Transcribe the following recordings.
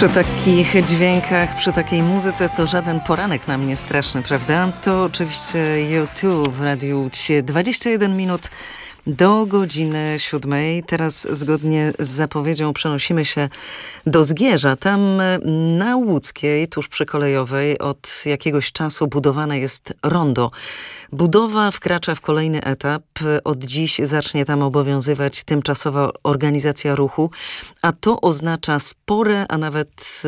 Przy takich dźwiękach, przy takiej muzyce to żaden poranek nam nie straszny, prawda? To oczywiście YouTube w Radiu Łódź. 21 minut do godziny 7. Teraz zgodnie z zapowiedzią przenosimy się do Zgierza. Tam na Łódzkiej, tuż przy Kolejowej, od jakiegoś czasu budowane jest rondo. Budowa wkracza w kolejny etap. Od dziś zacznie tam obowiązywać tymczasowa organizacja ruchu, a to oznacza spore, a nawet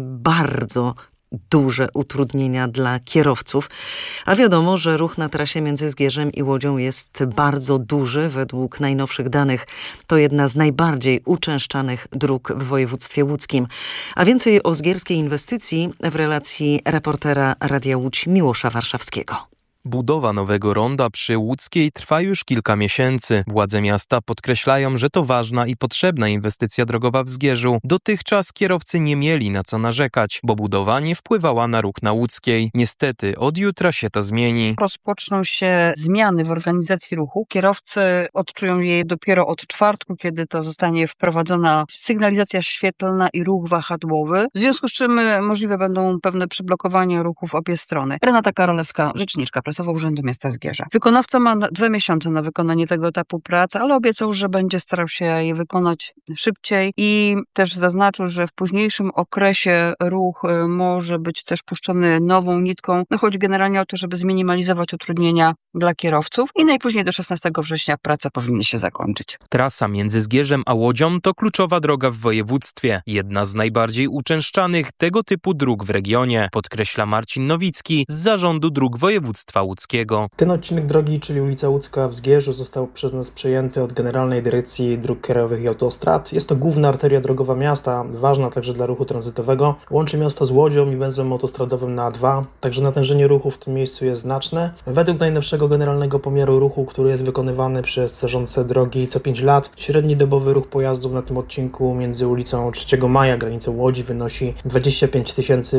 bardzo duże utrudnienia dla kierowców. A wiadomo, że ruch na trasie między Zgierzem i Łodzią jest bardzo duży. Według najnowszych danych to jedna z najbardziej uczęszczanych dróg w województwie łódzkim. A więcej o zgierskiej inwestycji w relacji reportera Radia Łódź Miłosza Warszawskiego. Budowa nowego ronda przy Łódzkiej trwa już kilka miesięcy. Władze miasta podkreślają, że to ważna i potrzebna inwestycja drogowa w Zgierzu. Dotychczas kierowcy nie mieli na co narzekać, bo budowa nie wpływała na ruch na Łódzkiej. Niestety od jutra się to zmieni. Rozpoczną się zmiany w organizacji ruchu. Kierowcy odczują je dopiero od czwartku, kiedy to zostanie wprowadzona sygnalizacja świetlna i ruch wahadłowy. W związku z czym możliwe będą pewne przyblokowania ruchu w obie strony. Renata Karolewska, rzeczniczka prasowa Urzędu Miasta Zgierza. Wykonawca ma 2 miesiące na wykonanie tego etapu prac, ale obiecał, że będzie starał się je wykonać szybciej i też zaznaczył, że w późniejszym okresie ruch może być też puszczony nową nitką. No chodzi generalnie o to, żeby zminimalizować utrudnienia dla kierowców i najpóźniej do 16 września prace powinny się zakończyć. Trasa między Zgierzem a Łodzią to kluczowa droga w województwie. Jedna z najbardziej uczęszczanych tego typu dróg w regionie, podkreśla Marcin Nowicki z Zarządu Dróg Województwa Łódzkiego. Ten odcinek drogi, czyli ulica Łódzka w Zgierzu, został przez nas przejęty od Generalnej Dyrekcji Dróg Krajowych i Autostrad. Jest to główna arteria drogowa miasta, ważna także dla ruchu tranzytowego. Łączy miasto z Łodzią i węzłem autostradowym na A2, także natężenie ruchu w tym miejscu jest znaczne. Według najnowszego generalnego pomiaru ruchu, który jest wykonywany przez zarządcę drogi co 5 lat, średni dobowy ruch pojazdów na tym odcinku między ulicą 3 Maja, granicą Łodzi, wynosi 25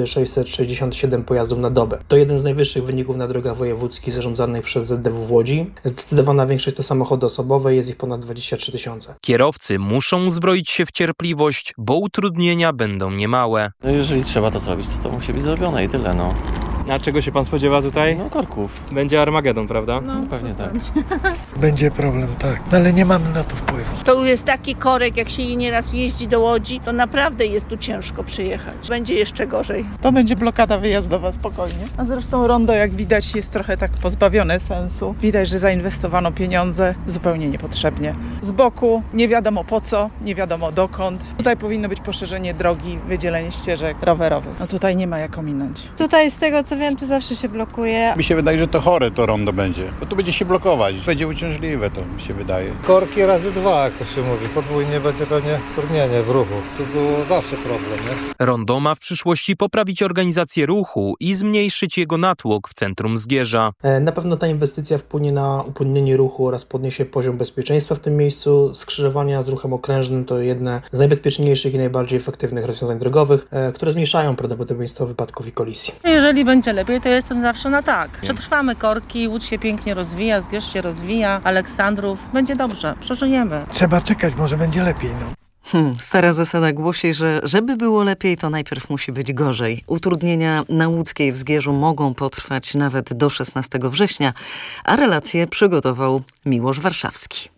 667 pojazdów na dobę. To jeden z najwyższych wyników na drogach wojewódzkich zarządzanych przez ZDW w Łodzi. Zdecydowana większość to samochody osobowe, jest ich ponad 23 000. Kierowcy muszą uzbroić się w cierpliwość, bo utrudnienia będą niemałe. No jeżeli trzeba to zrobić, to musi być zrobione i tyle, no. A czego się pan spodziewa tutaj? No korków. Będzie Armagedon, prawda? No pewnie tak. Będzie problem, tak. No, ale nie mamy na to wpływu. To jest taki korek, jak się nieraz jeździ do Łodzi, to naprawdę jest tu ciężko przyjechać. Będzie jeszcze gorzej. To będzie blokada wyjazdowa, spokojnie. A zresztą rondo, jak widać, jest trochę tak pozbawione sensu. Widać, że zainwestowano pieniądze zupełnie niepotrzebnie. Z boku nie wiadomo po co, nie wiadomo dokąd. Tutaj powinno być poszerzenie drogi, wydzielenie ścieżek rowerowych. No tutaj nie ma jak ominąć. Tutaj z tego co wiem, tu zawsze się blokuje. Mi się wydaje, że to chore to rondo będzie, bo tu będzie się blokować. Będzie uciążliwe, to mi się wydaje. Korki razy 2, jak to się mówi. Podwójnie będzie pewnie utrudnienie w ruchu. Tu było zawsze problem, nie? Rondo ma w przyszłości poprawić organizację ruchu i zmniejszyć jego natłok w centrum Zgierza. Na pewno ta inwestycja wpłynie na upłynnienie ruchu oraz podniesie poziom bezpieczeństwa w tym miejscu. Skrzyżowania z ruchem okrężnym to jedne z najbezpieczniejszych i najbardziej efektywnych rozwiązań drogowych, które zmniejszają prawdopodobieństwo wypadków i kolizji. Jeżeli będzie lepiej, to jestem zawsze na tak. Przetrwamy korki, Łódź się pięknie rozwija, Zgierz się rozwija, Aleksandrów. Będzie dobrze, przeżyjemy. Trzeba czekać, może będzie lepiej, no. Stara zasada głosi, że żeby było lepiej, to najpierw musi być gorzej. Utrudnienia na Łódzkiej w Zgierzu mogą potrwać nawet do 16 września, a relację przygotował Miłosz Warszawski.